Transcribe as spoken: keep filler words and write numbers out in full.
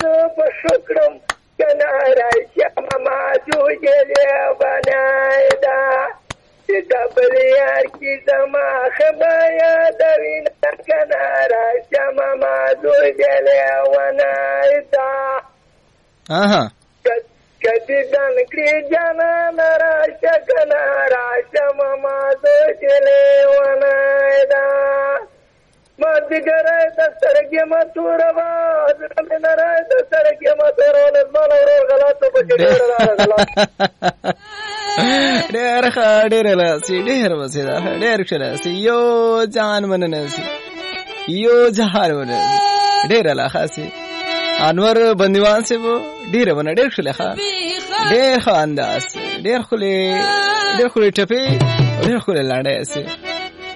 زه په شکرم کنه راشم ما جوجلې بنای دا چې دبل یار کی زما خبایا دوین کنه راشم ما جوجلې ونای دا آها کدی دن کړي جانان راشه کنه راشم ما جوجلې ونای دا ما دګره د سترګې ما توروا د منره د سترګې ما تورونه زمال ورو غلطو پکې ډېر غلط ډېر ښه ډېر لا سي ډېر وسه دا ډېر ښه سي یو جان مننه سي یو جهار ونه ډېر لا خاصي انور بندیوان سے وو ډېر ونه ډېر ښه ښه ډېر ښه انداز ډېر خله ډېر خله ټپي ډېر خله لاړې سي